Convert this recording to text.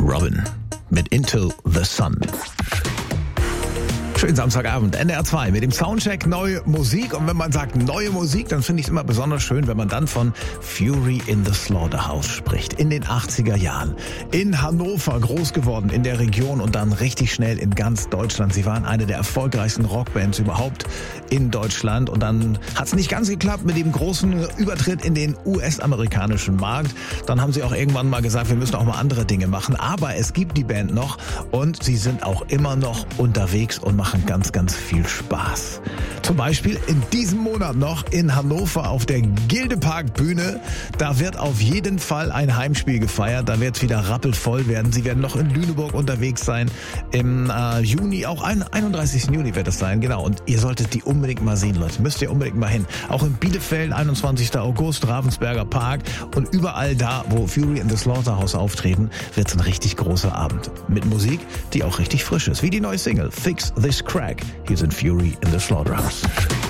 Robin mit Into the Sun. Schönen Samstagabend, NDR 2 mit dem Soundcheck neue Musik. Und wenn man sagt neue Musik, dann finde ich es immer besonders schön, wenn man dann von Fury in the Slaughterhouse spricht. In den 80er Jahren. In Hannover groß geworden, in der Region und dann richtig schnell in ganz Deutschland. Sie waren eine der erfolgreichsten Rockbands überhaupt in Deutschland. Und dann hat es nicht ganz geklappt mit dem großen Übertritt in den US-amerikanischen Markt. Dann haben sie auch irgendwann mal gesagt, wir müssen auch mal andere Dinge machen. Aber es gibt die Band noch und sie sind auch immer noch unterwegs und machen ganz, ganz viel Spaß. Zum Beispiel in diesem Monat noch in Hannover auf der Gildepark-Bühne. Da wird auf jeden Fall ein Heimspiel gefeiert. Da wird es wieder rappelvoll werden. Sie werden noch in Lüneburg unterwegs sein. Im Juni, auch 31. Juni wird es sein. Genau. Und ihr solltet die unbedingt mal sehen, Leute. Müsst ihr unbedingt mal hin. Auch in Bielefeld, 21. August, Ravensberger Park. Und überall da, wo Fury in the Slaughterhouse auftreten, wird es ein richtig großer Abend. Mit Musik, die auch richtig frisch ist. Wie die neue Single Fix This Crack. Hier sind Fury in the Slaughterhouse.